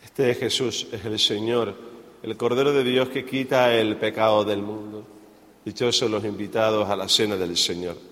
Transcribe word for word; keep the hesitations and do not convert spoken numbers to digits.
Este Jesús es el Señor, el Cordero de Dios que quita el pecado del mundo. Dichosos los invitados a la cena del Señor.